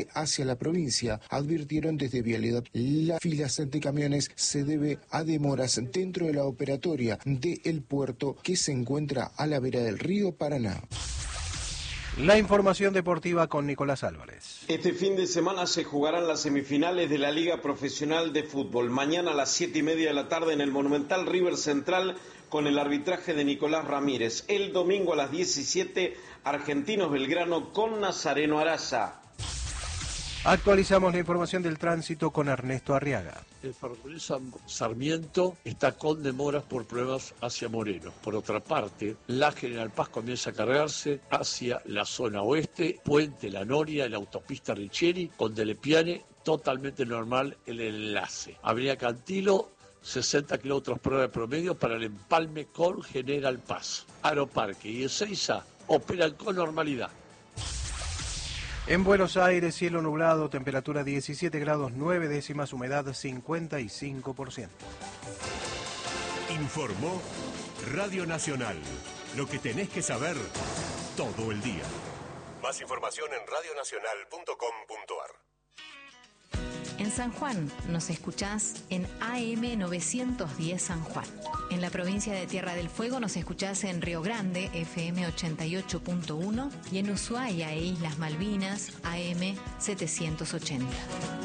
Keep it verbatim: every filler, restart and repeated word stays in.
hacia la provincia. Advirtieron desde Vialidad las filas de camiones se debe a demoras dentro de la operatoria del puerto que se encuentra a la vera del río Paraná. La información deportiva con Nicolás Álvarez. Este fin de semana se jugarán las semifinales de la Liga Profesional de Fútbol. Mañana a las siete y media de la tarde en el Monumental River Central con el arbitraje de Nicolás Ramírez. El domingo a las diecisiete, Argentinos Belgrano con Nazareno Araza. Actualizamos la información del tránsito con Ernesto Arriaga. El ferrocarril Sarmiento está con demoras por pruebas hacia Moreno. Por otra parte, la General Paz comienza a cargarse hacia la zona oeste, Puente La Noria, la autopista Richieri, con Delepiane, totalmente normal el enlace. Avenida Cantilo, sesenta kilómetros por hora de promedio para el empalme con General Paz. Aeroparque y Ezeiza operan con normalidad. En Buenos Aires, cielo nublado, temperatura diecisiete grados nueve décimas, humedad cincuenta y cinco por ciento. Informó Radio Nacional. Lo que tenés que saber todo el día. Más información en radio nacional punto com punto a r. En San Juan nos escuchás en A M novecientos diez San Juan. En la provincia de Tierra del Fuego nos escuchás en Río Grande, F M ochenta y ocho punto uno, y en Ushuaia e Islas Malvinas, A M setecientos ochenta.